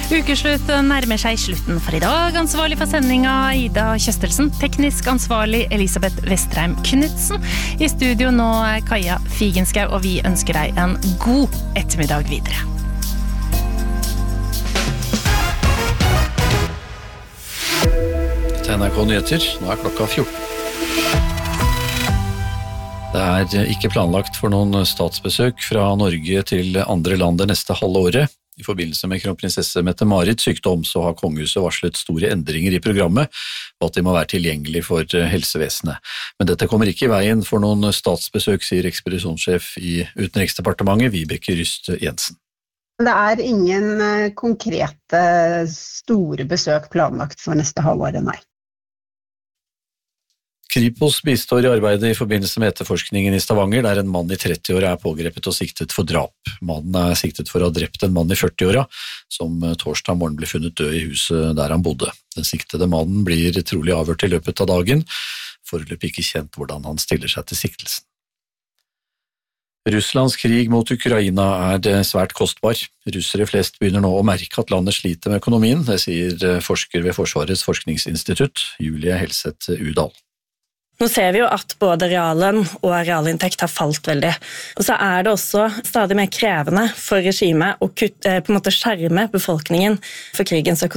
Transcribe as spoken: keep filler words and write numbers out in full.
Ukeslutt nærmer seg slutten for i dag. Ansvarlig for sendinga Ida Kjøstelsen, teknisk ansvarlig Elisabeth Vestreim Knudsen. I studio nå Kaja Figenschou, og vi ønsker deg en god ettermiddag videre. Til N R K Nyheter, nå er klokka fjorten. Det er ikke planlagt for noen statsbesøk fra Norge til andre land det neste halve året. I forbindelse med kronprinsesse Mette-Marit sykdom så har kongehuset varslet store endringer i programmet, og at de må være tilgjengelig for helsevesenet. Men dette kommer ikke i veien for noen statsbesøk, sier ekspedisjonssjef i Utenriksdepartementet, Vibeke Ryst Jensen. Det er ingen konkrete store besøk planlagt for neste halvår, nei. Kripos bistår i arbeidet i forbindelse med etterforskningen i Stavanger, der en mann i tretti-åra er pågrepet og siktet for drap. Mannen er siktet for å ha drept en mann i førti-åra, som torsdag morgen ble funnet død i huset der han bodde. Den siktede mannen blir trolig avhørt i løpet av dagen, foreløpig ikke kjent hvordan han stiller seg til siktelsen. Russlands krig mot Ukraina er svært kostbar. Russere flest begynner nå å merke at landet sliter med økonomien, det sier forsker ved Forsvarets forskningsinstitutt, Julie Helseth Udal. Nå ser vi jo at både realen og realinntekt har falt veldig. Og så er det også stadig mer krevende for regimet å kutte, på en måte skjerme befolkningen for krigens økonomi.